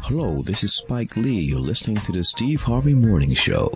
Hello, this is Spike Lee. You're listening to the Steve Harvey Morning Show.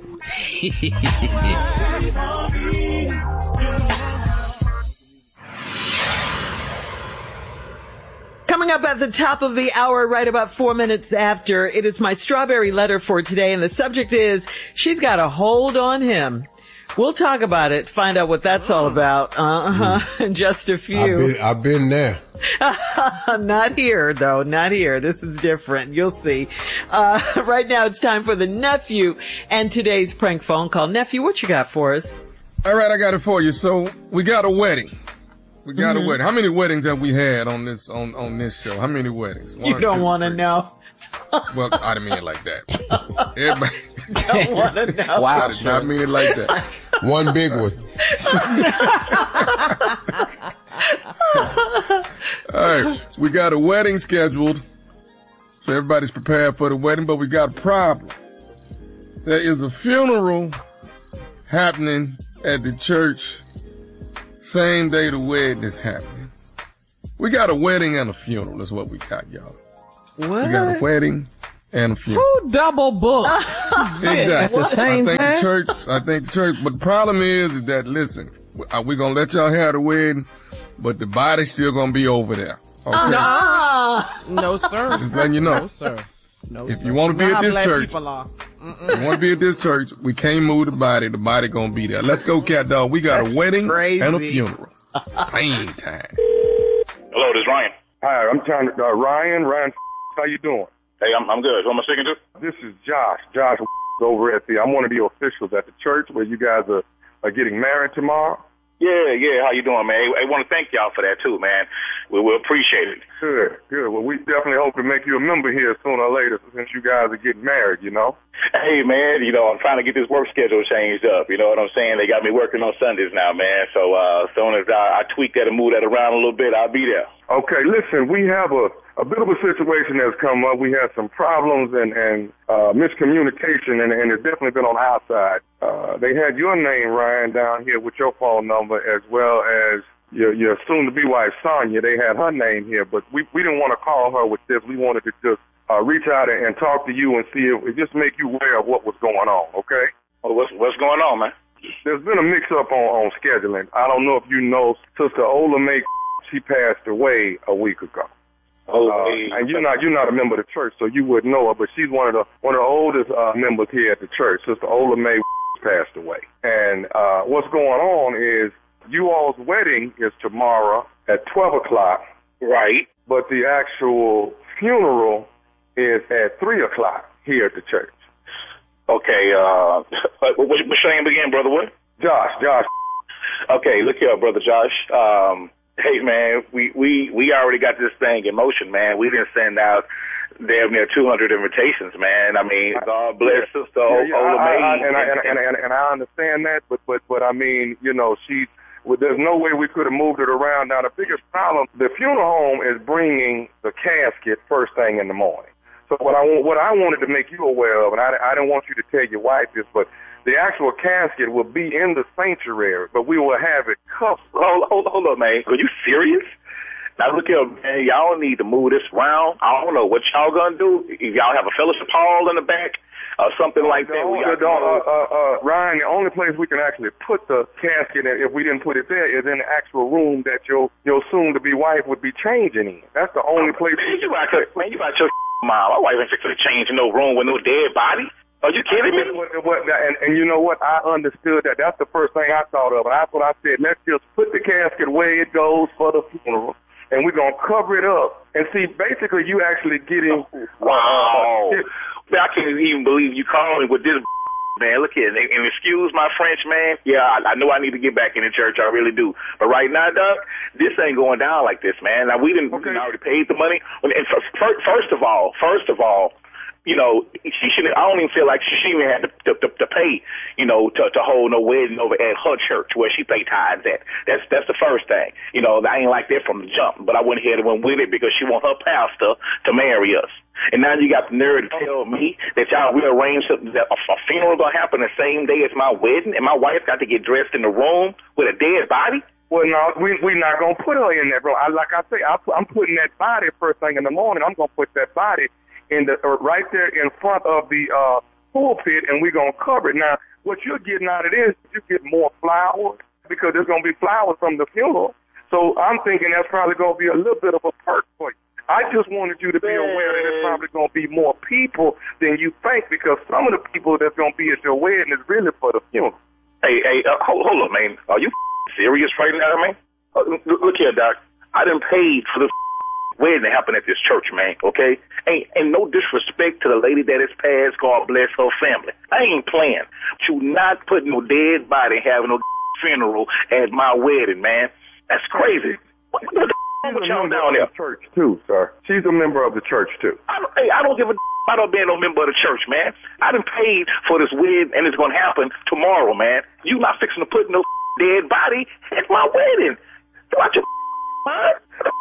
Coming up at the top of the hour, right about 4 minutes after, it is my strawberry letter for today, and the subject is, she's got a hold on him. We'll talk about it, find out what that's all about. In just a few. I've been there. Not here, though. Not here. This is different. You'll see. Right now, it's time for the nephew and today's prank phone call. Nephew, what you got for us? All right, I got it for you. So we got a wedding. A wedding. How many weddings have we had on this show? How many weddings? You don't want to know. Well, I didn't mean it like that. Everybody don't want to know. Wow, I did not mean it like that. One big one. All right, we got a wedding scheduled, so everybody's prepared for the wedding, but we got a problem. There is a funeral happening at the church same day the wedding is happening. We got a wedding and a funeral is what we got, y'all. What? We got a wedding and a funeral. Who double booked? Exactly. At the same time? I think the church, but the problem is that, listen, we're going to let y'all have the wedding, but the body's still going to be over there. Okay? No, sir. Just letting you know. No, sir. No, if sir. you want to be at this church, people are. you want to be at this church, we can't move the body going to be there. Let's go, cat dog. We got a wedding and a funeral. Same time. Hello, this is Ryan. Hi, I'm trying to, Ryan, how you doing? Hey, I'm good. Who am I speaking to? This is Josh over at I'm one of the officials at the church where you guys are getting married tomorrow. Yeah. How you doing, man? I want to thank y'all for that, too, man. We will appreciate it. Good. Well, we definitely hope to make you a member here sooner or later since you guys are getting married, you know? Hey, man, I'm trying to get this work schedule changed up. You know what I'm saying? They got me working on Sundays now, man. So as soon as I tweak that and move that around a little bit, I'll be there. Okay, listen, we have a bit of a situation that's come up. We had some problems and miscommunication, and it's definitely been on our side. They had your name, Ryan, down here with your phone number, as well as your soon-to-be wife, Sonia. They had her name here, but we didn't want to call her with this. We wanted to just reach out and talk to you and see if it just make you aware of what was going on, okay? Well, what's going on, man? There's been a mix-up on scheduling. I don't know if you know, Sister Ola May, she passed away a week ago. And you're not a member of the church, so you wouldn't know her, but she's one of the oldest members here at the church. Sister Ola May passed away. And what's going on is you all's wedding is tomorrow at 12 o'clock. Right. But the actual funeral is at 3 o'clock here at the church. Okay, what's your name again, brother? What? Josh. Okay, look here, brother Josh. Hey, man, we already got this thing in motion, man. We didn't send out damn near 200 invitations, man. I mean, God bless Sister Ola May. And I understand that, but I mean, there's no way we could have moved it around. Now, the biggest problem, the funeral home is bringing the casket first thing in the morning. So what I wanted to make you aware of, and I didn't want you to tell your wife this, but the actual casket will be in the sanctuary, but we will have it covered. Hold up, man. Are you serious? Now, look here, man. Y'all need to move this around. I don't know what y'all going to do. If y'all have a fellowship hall in the back or something like that. Ryan, the only place we can actually put the casket, if we didn't put it there, is in the actual room that your soon-to-be wife would be changing in. That's the only place. Man, you about your mom. My wife ain't fixing to change in no room with no dead body. Are you kidding me? And you know what? I understood that. That's the first thing I thought of. And that's what I said. Let's just put the casket where it goes for the funeral. And we're going to cover it up. And see, basically, you actually getting... Wow. I can't even believe you calling with this, man. Look here. And excuse my French, man. Yeah, I know I need to get back in the church. I really do. But right now, Doug, this ain't going down like this, man. Now, we already paid the money. And first of all, she shouldn't. I don't even feel like she even had to pay, to hold no wedding over at her church where she pay tithes at. That's the first thing. I ain't like that from the jump, but I went ahead and went with it because she want her pastor to marry us. And now you got the nerve to tell me that y'all rearranged something, that a funeral gonna happen the same day as my wedding, and my wife got to get dressed in the room with a dead body. Well, no, we're not going to put her in that room. Like I say, I'm putting that body first thing in the morning. I'm going to put that body right there in front of the pulpit, and we're gonna cover it. Now, what you're getting out of this, you get more flowers because there's gonna be flowers from the funeral. So I'm thinking that's probably gonna be a little bit of a perk for you. I just wanted you to be aware that there's probably going to be more people than you think, because some of the people that's going to be at your wedding is really for the funeral. Hey, hold up, man. Are you serious right now, man? Look here, Doc. I done paid for the wedding to happen at this church, man, okay? And no disrespect to the lady that has passed. God bless her family. I ain't playing. But you not putting no dead body having no funeral at my wedding, man. That's crazy. What the She's a member of the church, too, sir. She's a member of the church, too. I don't give a I don't being no member of the church, man. I done paid for this wedding, and it's going to happen tomorrow, man. You not fixing to put no dead body at my wedding. Watch your mind.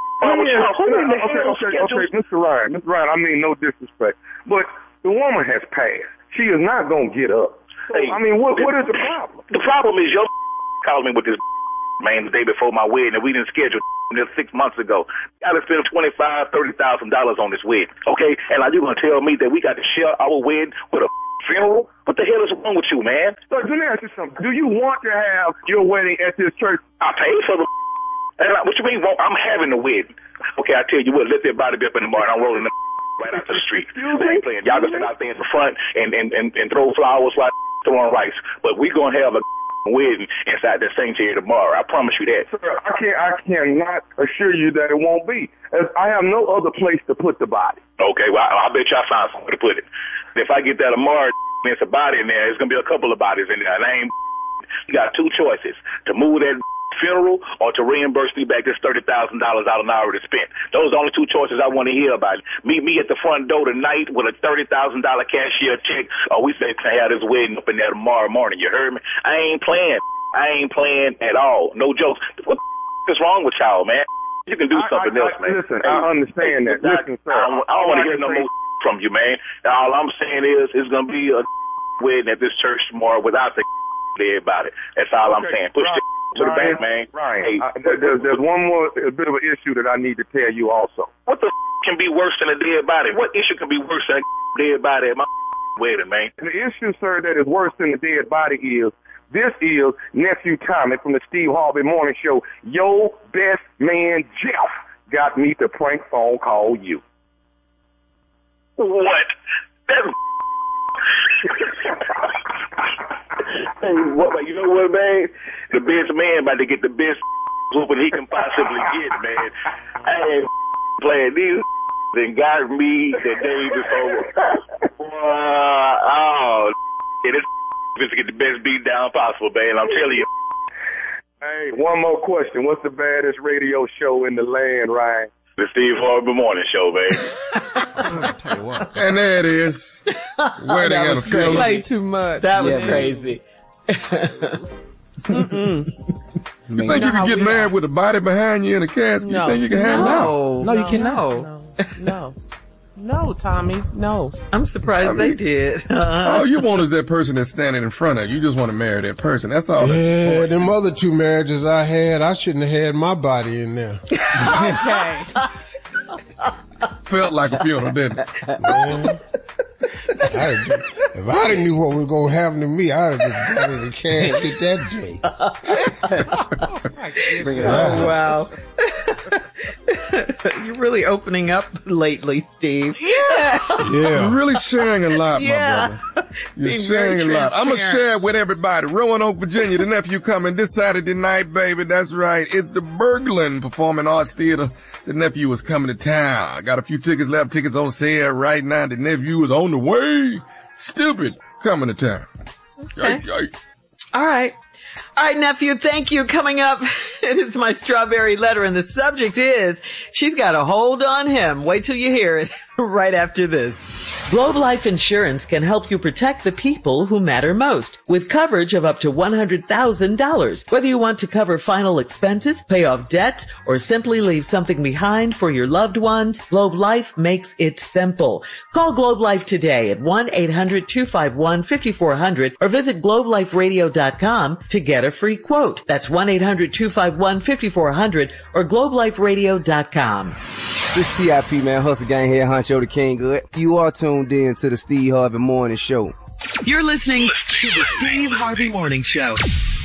Okay, Mr. Ryan, I mean no disrespect, but the woman has passed. She is not going to get up. So, Hey, I mean, what is the problem? The problem is your called me with this man the day before my wedding, and we didn't schedule this 6 months ago. I done spent $25,000, $30,000 on this wedding, okay? And now you're going to tell me that we got to share our wedding with a funeral? What the hell is wrong with you, man? So, let me ask you something. Do you want to have your wedding at this church? I paid for the what you mean? Well, I'm having the wedding. Okay, I tell you what, let that body be up in the morning. I'm rolling the right out the street. I ain't playing. Y'all gonna sit out there in the front and throw flowers while throwing rice. But we gonna have a wedding inside that sanctuary tomorrow. I promise you that. Sir, I cannot assure you that it won't be. As I have no other place to put the body. Okay, well, I bet y'all find somewhere to put it. If I get that tomorrow, there's a body in there. There's gonna be a couple of bodies in there. And I ain't. You got two choices: to move that funeral or to reimburse me back this $30,000 out and I already spent. Those are the only two choices I want to hear about. Meet me at the front door tonight with a $30,000 cashier check, or we say have this wedding up in there tomorrow morning. You heard me? I ain't playing at all. No jokes. What the is wrong with y'all, man? You can do something else, man. Listen, I understand that. Listen, sir. I don't want to hear no more from you, man. All I'm saying is it's going to be a wedding at this church tomorrow without the dead body. That's all I'm saying. Push the to the back, man. Ryan, hey, there's one more, a bit of an issue that I need to tell you also. What the can be worse than a dead body? What issue can be worse than a dead body at my wedding, man? The issue, sir, that is worse than the dead body is, this is Nephew Tommy from the Steve Harvey Morning Show. Your best man, Jeff, got me to prank phone call you. What? That's Hey, you know what, man? The best man about to get the best whooping he can possibly get, man. I ain't playing these and got me the day before. This to get the best beat down possible, man. I'm telling you. Hey, one more question. What's the baddest radio show in the land, Ryan? The Steve Harvey Morning Show, baby. And there it is. Wedding at a funeral. Play too much. That was crazy. You think you can get married with a body behind you in a casket? No. You think you can handle No, you cannot. No, Tommy. No. I'm surprised they did. All you want is that person that's standing in front of you. You just want to marry that person. That's all. Yeah, them other two marriages I had, I shouldn't have had my body in there. Okay. Felt like a funeral, didn't it? Man. If I didn't knew what was going to happen to me, I'd have just got in the casket that day. Oh, wow. You're really opening up lately, Steve. Yeah. You're really sharing a lot, my brother. You're Being sharing a very lot. I'm going to transparent. share it with everybody. Roanoke, Virginia, the nephew coming this Saturday night, baby. That's right. It's the Berglund Performing Arts Theater. The nephew is coming to town. I got a few tickets left. Tickets on sale right now. The nephew is on the way. Stupid. Coming to town. Okay. Yikes. All right. All right, nephew, thank you. Coming up, it is my strawberry letter, and the subject is, she's got a hold on him. Wait till you hear it right after this. Globe Life Insurance can help you protect the people who matter most with coverage of up to $100,000. Whether you want to cover final expenses, pay off debt, or simply leave something behind for your loved ones, Globe Life makes it simple. Call Globe Life today at 1-800-251-5400 or visit globeliferadio.com to get a free quote. That's 1-800-251-5400 651-5400 or globeliferadio.com. This TIP, man, Hustle Gang here, Honcho the King Good. You are tuned in to the Steve Harvey Morning Show. You're listening to the Steve Harvey Morning Show.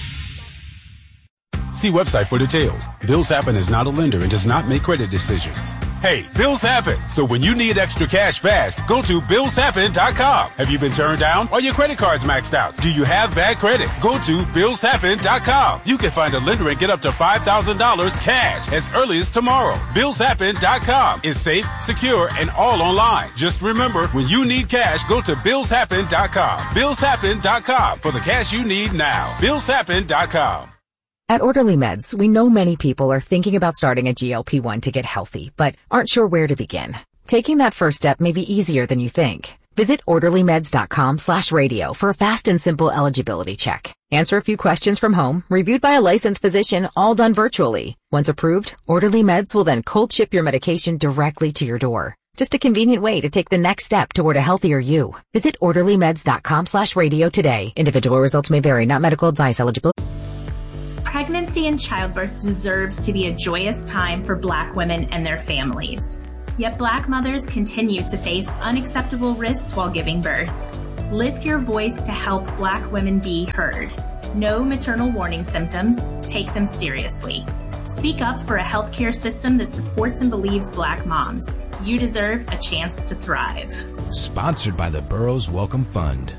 See website for details. Bills Happen is not a lender and does not make credit decisions. Hey, bills happen. So when you need extra cash fast, go to billshappen.com. Have you been turned down? Are your credit cards maxed out? Do you have bad credit? Go to billshappen.com. You can find a lender and get up to $5,000 cash as early as tomorrow. Billshappen.com is safe, secure, and all online. Just remember, when you need cash, go to billshappen.com. Billshappen.com for the cash you need now. Billshappen.com. At Orderly Meds, we know many people are thinking about starting a GLP-1 to get healthy, but aren't sure where to begin. Taking that first step may be easier than you think. Visit orderlymeds.com/radio for a fast and simple eligibility check. Answer a few questions from home, reviewed by a licensed physician, all done virtually. Once approved, Orderly Meds will then cold ship your medication directly to your door. Just a convenient way to take the next step toward a healthier you. Visit orderlymeds.com/radio today. Individual results may vary, not medical advice. Eligibility. Pregnancy and childbirth deserves to be a joyous time for Black women and their families. Yet Black mothers continue to face unacceptable risks while giving birth. Lift your voice to help Black women be heard. Know maternal warning symptoms. Take them seriously. Speak up for a healthcare system that supports and believes Black moms. You deserve a chance to thrive. Sponsored by the Burroughs Welcome Fund.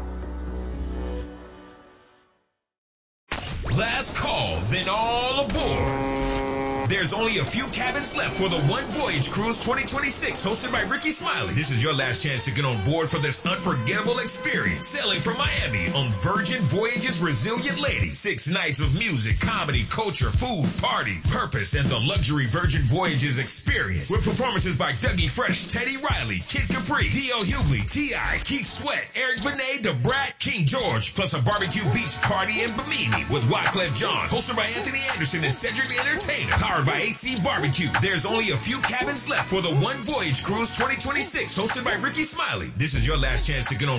Last call, then all aboard. There's only a few cabins left for the One Voyage Cruise 2026, hosted by Ricky Smiley. This is your last chance to get on board for this unforgettable experience. Sailing from Miami on Virgin Voyages Resilient Lady. 6 nights of music, comedy, culture, food, parties, purpose, and the luxury Virgin Voyages experience. With performances by Dougie Fresh, Teddy Riley, Kid Capri, D.L. Hughley, T.I., Keith Sweat, Eric Benet, DeBrat, King George, plus a barbecue beach party in Bimini with Wyclef Jean, hosted by Anthony Anderson and Cedric the Entertainer, powered by AC Barbecue. There's only a few cabins left for the One Voyage Cruise 2026, hosted by Ricky Smiley. This is your last chance to get on